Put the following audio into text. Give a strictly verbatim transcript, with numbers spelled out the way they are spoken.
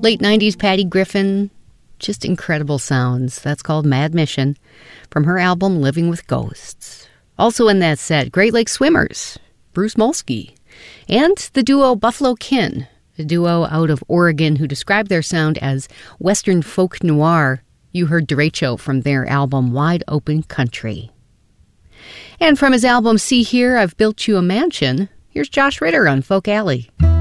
Late nineties Patty Griffin, just incredible sounds. That's called Mad Mission from her album Living with Ghosts. Also in that set, Great Lake Swimmers, Bruce Molsky, and the duo Buffalo Kin, a duo out of Oregon who described their sound as Western folk noir. You heard Derecho from their album Wide Open Country. And from his album See Here, I've Built You a Mansion, here's Josh Ritter on Folk Alley.